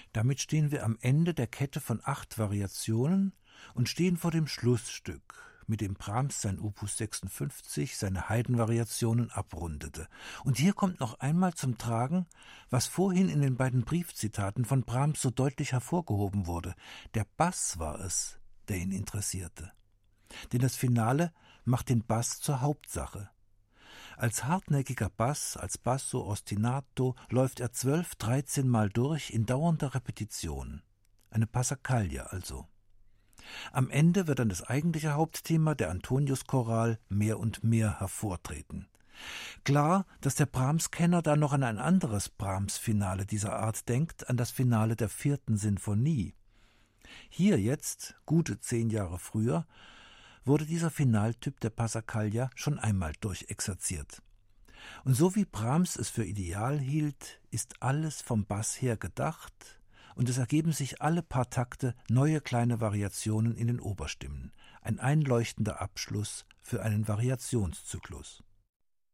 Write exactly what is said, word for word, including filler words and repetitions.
Damit stehen wir am Ende der Kette von acht Variationen und stehen vor dem Schlussstück, mit dem Brahms sein Opus sechsundfünfzig, seine Haydn-Variationen abrundete. Und hier kommt noch einmal zum Tragen, was vorhin in den beiden Briefzitaten von Brahms so deutlich hervorgehoben wurde. Der Bass war es, der ihn interessierte. Denn das Finale macht den Bass zur Hauptsache. Als hartnäckiger Bass, als Basso ostinato, läuft er zwölf, dreizehn Mal durch in dauernder Repetition. Eine Passacaglia also. Am Ende wird dann das eigentliche Hauptthema, der Antonius-Choral, mehr und mehr hervortreten. Klar, dass der Brahms-Kenner da noch an ein anderes Brahms-Finale dieser Art denkt, an das Finale der vierten Sinfonie. Hier jetzt, gute zehn Jahre früher, wurde dieser Finaltyp der Passacaglia schon einmal durchexerziert. Und so wie Brahms es für ideal hielt, ist alles vom Bass her gedacht, und es ergeben sich alle paar Takte neue kleine Variationen in den Oberstimmen, ein einleuchtender Abschluss für einen Variationszyklus.